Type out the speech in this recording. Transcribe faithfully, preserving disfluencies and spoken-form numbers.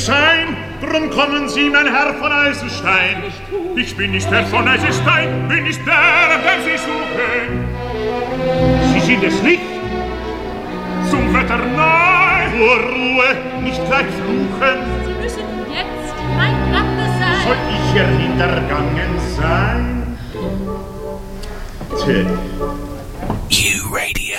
Sein, drum kommen Sie, mein Herr von Eisenstein. Ich bin nicht der von Eisenstein, bin nicht der, der Sie suchen. Sie sind es nicht? Zum Wetter nahe, zur Ruhe, nicht gleich fluchen. Sie müssen jetzt mein Gatte sein. Soll ich hier hintergangen sein? Tja. U Radio.